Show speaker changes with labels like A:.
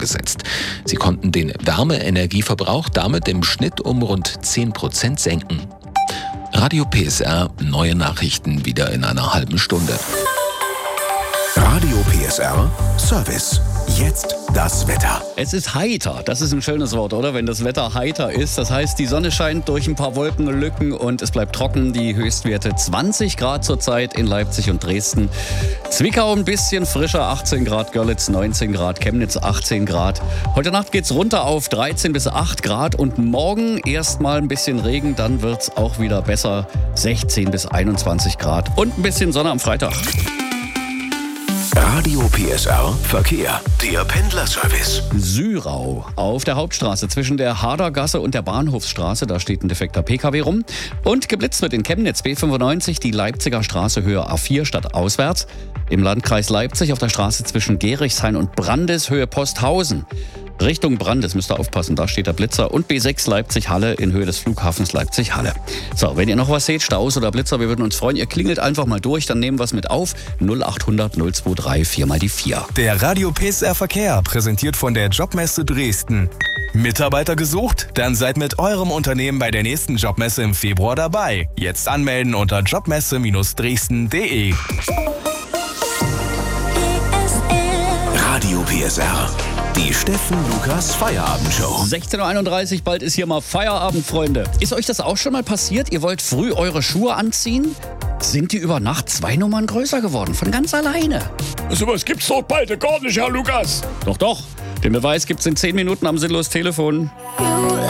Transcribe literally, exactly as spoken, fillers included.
A: umgesetzt. Sie konnten den Wärmeenergieverbrauch damit im Schnitt um rund zehn Prozent senken. Radio P S R, neue Nachrichten wieder in einer halben Stunde.
B: Radio P S R Service. Jetzt das Wetter.
C: Es ist heiter. Das ist ein schönes Wort, oder? Wenn das Wetter heiter ist. Das heißt, die Sonne scheint durch ein paar Wolkenlücken und es bleibt trocken. Die Höchstwerte zwanzig Grad zurzeit in Leipzig und Dresden. Zwickau ein bisschen frischer, achtzehn Grad. Görlitz neunzehn Grad. Chemnitz achtzehn Grad. Heute Nacht geht's runter auf dreizehn bis acht Grad. Und morgen erstmal ein bisschen Regen. Dann wird's auch wieder besser. sechzehn bis einundzwanzig Grad. Und ein bisschen Sonne am Freitag.
B: Radio P S R Verkehr. Der Pendlerservice.
C: Syrau. Auf der Hauptstraße zwischen der Hadergasse und der Bahnhofsstraße. Da steht ein defekter P K W rum. Und geblitzt wird in Chemnitz B fünfundneunzig die Leipziger Straße Höhe A vier statt auswärts. Im Landkreis Leipzig auf der Straße zwischen Gerichshain und Brandes Höhe Posthausen. Richtung Brandes, müsst ihr aufpassen, da steht der Blitzer. Und B sechs Leipzig-Halle in Höhe des Flughafens Leipzig-Halle. So, wenn ihr noch was seht, Staus oder Blitzer, wir würden uns freuen. Ihr klingelt einfach mal durch, dann nehmen wir es mit auf. null acht hundert null zwei drei vier mal die vier.
D: Der Radio P S R Verkehr, präsentiert von der Jobmesse Dresden. Mitarbeiter gesucht? Dann seid mit eurem Unternehmen bei der nächsten Jobmesse im Februar dabei. Jetzt anmelden unter jobmesse Dresden punkt de.
B: Radio P S R. Die Steffen Lukas Feierabendshow.
C: sechzehn Uhr einunddreißig, bald ist hier mal Feierabend, Freunde. Ist euch das auch schon mal passiert? Ihr wollt früh eure Schuhe anziehen? Sind die über Nacht zwei Nummern größer geworden, von ganz alleine?
E: Sowas gibt's doch bald gar nicht, Herr Lukas.
C: Doch, doch. Den Beweis gibt's in zehn Minuten am Sinnlos Telefon.